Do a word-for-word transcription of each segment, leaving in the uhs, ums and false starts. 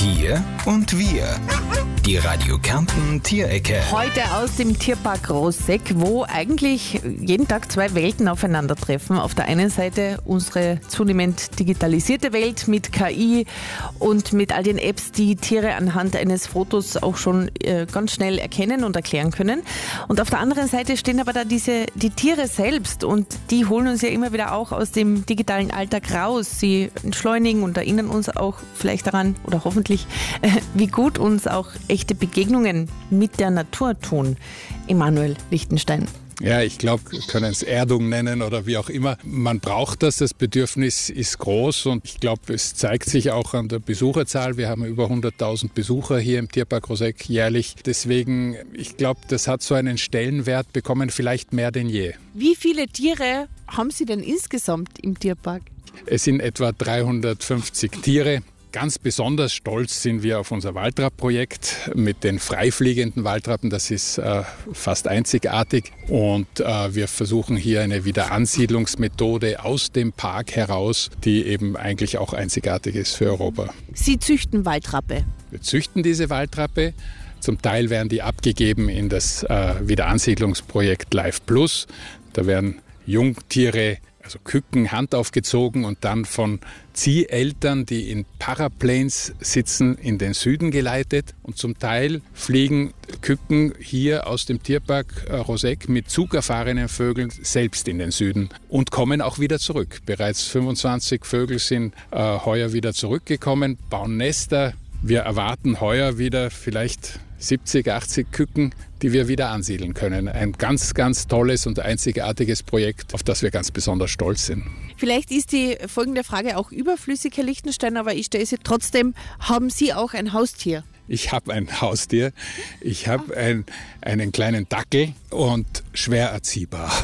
Tier und Wir. Die Radio Kärnten Tierecke. Heute aus dem Tierpark Roseck, wo eigentlich jeden Tag zwei Welten aufeinandertreffen. Auf der einen Seite unsere zunehmend digitalisierte Welt mit K I und mit all den Apps, die Tiere anhand eines Fotos auch schon äh, ganz schnell erkennen und erklären können. Und auf der anderen Seite stehen aber da diese, die Tiere selbst, und die holen uns ja immer wieder auch aus dem digitalen Alltag raus. Sie entschleunigen und erinnern uns auch vielleicht daran, oder hoffentlich, äh, wie gut uns auch echte Begegnungen mit der Natur tun. Emanuel Lichtenstein. Ja, ich glaube, wir können es Erdung nennen oder wie auch immer. Man braucht das, das Bedürfnis ist groß, und ich glaube, es zeigt sich auch an der Besucherzahl. Wir haben über hunderttausend Besucher hier im Tierpark Roseck jährlich. Deswegen, ich glaube, das hat so einen Stellenwert bekommen, vielleicht mehr denn je. Wie viele Tiere haben Sie denn insgesamt im Tierpark? Es sind etwa dreihundertfünfzig Tiere. Ganz besonders stolz sind wir auf unser Waldrapp-Projekt mit den freifliegenden Waldrappen. Das ist äh, fast einzigartig, und äh, wir versuchen hier eine Wiederansiedlungsmethode aus dem Park heraus, die eben eigentlich auch einzigartig ist für Europa. Sie züchten Waldrappe? Wir züchten diese Waldrappe. Zum Teil werden die abgegeben in das äh, Wiederansiedlungsprojekt Life Plus. Da werden Jungtiere, also Küken, handaufgezogen und dann von Zieheltern, die in Paraplanes sitzen, in den Süden geleitet. Und zum Teil fliegen Küken hier aus dem Tierpark Roseck mit zugerfahrenen Vögeln selbst in den Süden und kommen auch wieder zurück. Bereits fünfundzwanzig Vögel sind äh, heuer wieder zurückgekommen, bauen Nester. Wir erwarten heuer wieder vielleicht siebzig, achtzig Küken, die wir wieder ansiedeln können. Ein ganz, ganz tolles und einzigartiges Projekt, auf das wir ganz besonders stolz sind. Vielleicht ist die folgende Frage auch überflüssig, Herr Lichtenstein, aber ich stelle sie trotzdem. Haben Sie auch ein Haustier? Ich habe ein Haustier. Ich habe ein, einen kleinen Dackel und schwer erziehbar.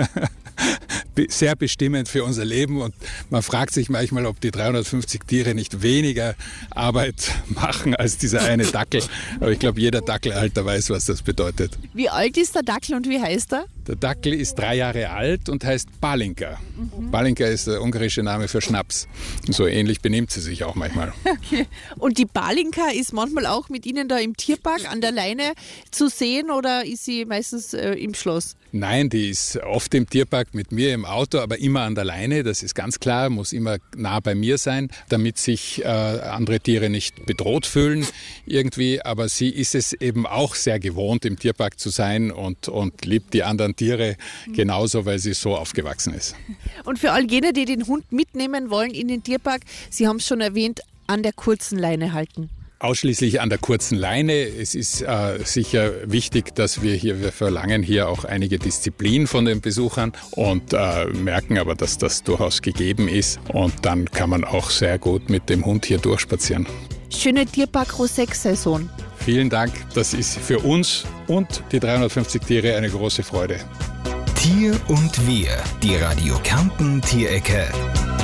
Sehr bestimmend für unser Leben, und man fragt sich manchmal, ob die dreihundertfünfzig Tiere nicht weniger Arbeit machen als dieser eine Dackel. Aber ich glaube, jeder Dackelhalter weiß, was das bedeutet. Wie alt ist der Dackel und wie heißt er? Der Dackel ist drei Jahre alt und heißt Balinka. Mhm. Balinka ist der ungarische Name für Schnaps. Und so ähnlich benimmt sie sich auch manchmal. Okay. Und die Balinka ist manchmal auch mit Ihnen da im Tierpark an der Leine zu sehen, oder ist sie meistens äh, im Schloss? Nein, die ist oft im Tierpark mit mir im Auto, aber immer an der Leine, das ist ganz klar, muss immer nah bei mir sein, damit sich äh, andere Tiere nicht bedroht fühlen irgendwie. Aber sie ist es eben auch sehr gewohnt, im Tierpark zu sein, und, und liebt die anderen Tiere genauso, weil sie so aufgewachsen ist. Und für all jene, die den Hund mitnehmen wollen in den Tierpark, Sie haben es schon erwähnt, an der kurzen Leine halten. Ausschließlich an der kurzen Leine. Es ist äh, sicher wichtig, dass wir hier, wir verlangen hier auch einige Disziplin von den Besuchern und äh, merken aber, dass das durchaus gegeben ist. Und dann kann man auch sehr gut mit dem Hund hier durchspazieren. Schöne Tierpark Roseck-Saison. Vielen Dank. Das ist für uns und die dreihundertfünfzig Tiere eine große Freude. Tier und Wir, die Radio Kärnten Tierecke.